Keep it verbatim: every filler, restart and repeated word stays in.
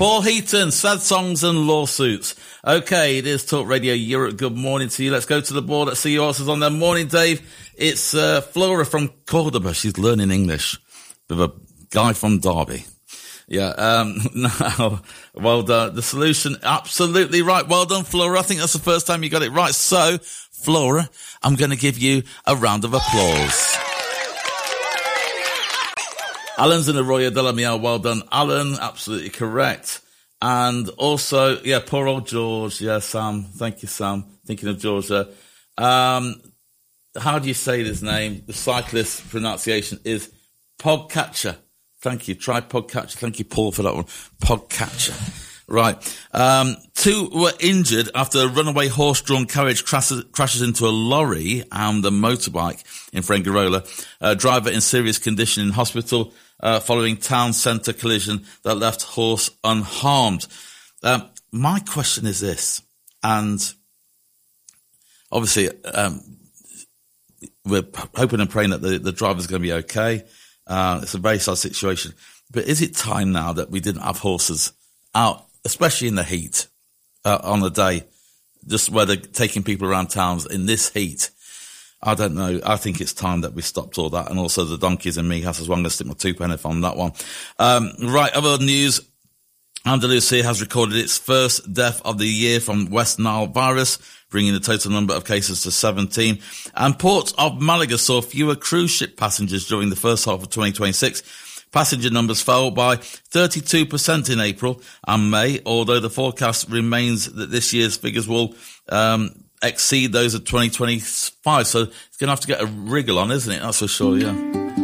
Paul Heaton, sad songs and lawsuits. Okay, it is Talk Radio Europe. Good morning to you. Let's go to the board. Let's see who else is on there. Morning, Dave. It's uh, Flora from Cordoba. She's learning English with a guy from Derby. Yeah, um, now, well done. The solution, absolutely right. Well done, Flora. I think that's the first time you got it right. So, Flora, I'm going to give you a round of applause. Alan's in Arroyo de la Miel. Well done, Alan. Absolutely correct. And also, yeah, poor old George. Yeah, Sam. Thank you, Sam. Thinking of George there. Um, how do you say his name? The cyclist pronunciation is Podcatcher. Thank you. Try Podcatcher. Thank you, Paul, for that one. Podcatcher. Right. Um, two were injured after a runaway horse-drawn carriage crashes, crashes into a lorry and a motorbike in Fuengirola. A driver in serious condition in hospital uh, following town centre collision that left horse unharmed. Um, my question is this, and obviously um, we're hoping and praying that the, the driver's going to be okay. Uh, it's a very sad situation. But is it time now that we didn't have horses out, especially in the heat, uh, on a day, just where they're taking people around towns in this heat? I don't know. I think it's time that we stopped all that. And also the donkeys and me has as well. I'm going to stick my two penneth on that one. Um, right. Other news. Andalusia has recorded its first death of the year from West Nile virus, bringing the total number of cases to seventeen. And Port of Malaga saw fewer cruise ship passengers during the first half of twenty twenty-six. Passenger numbers fell by thirty-two percent in April and May, although the forecast remains that this year's figures will um, exceed those of twenty twenty-five. So it's going to have to get a wriggle on, isn't it? That's for sure, yeah.